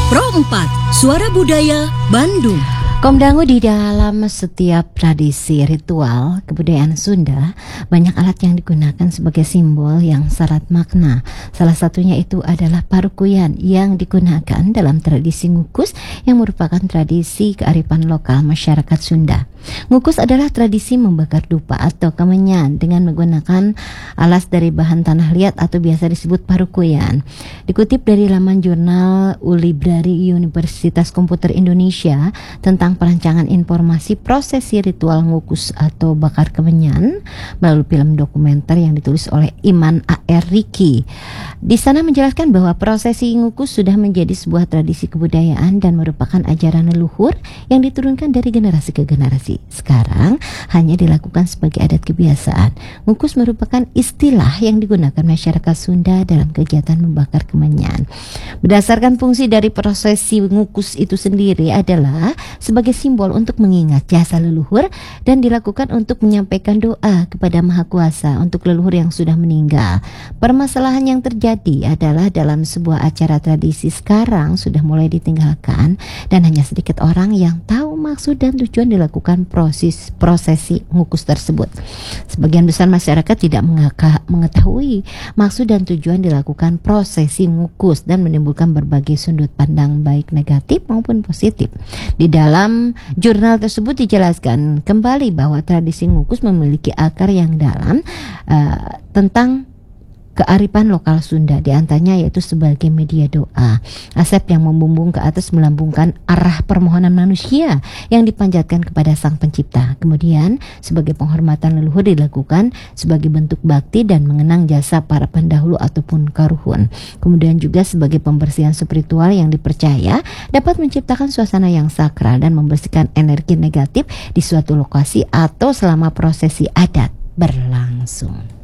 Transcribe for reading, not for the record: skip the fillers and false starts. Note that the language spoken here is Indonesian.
Pro 4, Suara Budaya Bandung. Komdangu di dalam setiap tradisi ritual kebudayaan Sunda, banyak alat yang digunakan sebagai simbol yang syarat makna. Salah satunya itu adalah parukuyan yang digunakan dalam tradisi ngukus yang merupakan tradisi kearifan lokal masyarakat Sunda. Ngukus adalah tradisi membakar dupa atau kemenyan dengan menggunakan alas dari bahan tanah liat atau biasa disebut parukuyan. Dikutip dari laman jurnal Ulibrari Universitas Komputer Indonesia tentang perancangan informasi prosesi ritual ngukus atau bakar kemenyan melalui film dokumenter yang ditulis oleh Iman A.R. Riki. Di sana menjelaskan bahwa prosesi ngukus sudah menjadi sebuah tradisi kebudayaan dan merupakan ajaran leluhur yang diturunkan dari generasi ke generasi. Sekarang hanya dilakukan sebagai adat kebiasaan. Ngukus merupakan istilah yang digunakan masyarakat Sunda dalam kegiatan membakar kemenyan. Berdasarkan fungsi dari prosesi ngukus itu sendiri adalah sebagai simbol untuk mengingat jasa leluhur dan dilakukan untuk menyampaikan doa kepada Maha Kuasa untuk leluhur yang sudah meninggal. Permasalahan yang terjadi adalah dalam sebuah acara tradisi sekarang sudah mulai ditinggalkan dan hanya sedikit orang yang tahu maksud dan tujuan dilakukan prosesi ngukus tersebut. Sebagian besar masyarakat tidak mengetahui maksud dan tujuan dilakukan prosesi ngukus dan menimbulkan berbagai sudut pandang baik negatif maupun positif. Di dalam jurnal tersebut dijelaskan kembali bahwa tradisi ngukus memiliki akar yang dalam tentang kearifan lokal Sunda, diantaranya yaitu sebagai media doa. Asep yang membumbung ke atas melambungkan arah permohonan manusia yang dipanjatkan kepada Sang Pencipta. Kemudian sebagai penghormatan leluhur dilakukan sebagai bentuk bakti dan mengenang jasa para pendahulu ataupun karuhun. Kemudian juga sebagai pembersihan spiritual yang dipercaya dapat menciptakan suasana yang sakral dan membersihkan energi negatif di suatu lokasi atau selama prosesi adat berlangsung.